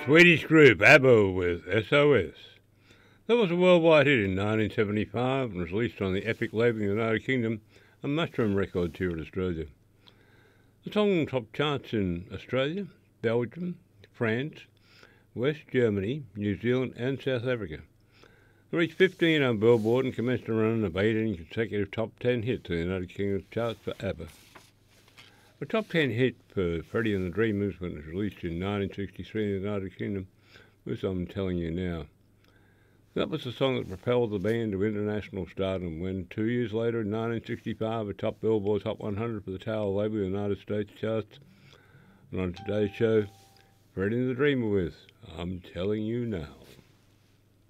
Swedish group ABBA with SOS. That was a worldwide hit in 1975 and was released on the Epic label in the United Kingdom and Mushroom Records here in Australia. The song topped charts in Australia, Belgium, France, West Germany, New Zealand and South Africa. It reached 15 on Billboard and commenced a run of 18 consecutive top 10 hits in the United Kingdom charts for ABBA. The top 10 hit for Freddie and the Dreamers when it was released in 1963 in the United Kingdom was I'm Telling You Now. That was the song that propelled the band to international stardom when 2 years later in 1965 it topped Billboard's Hot 100 for the Tower label in the United States charts. And on today's show, Freddie and the Dreamer with I'm Telling You Now.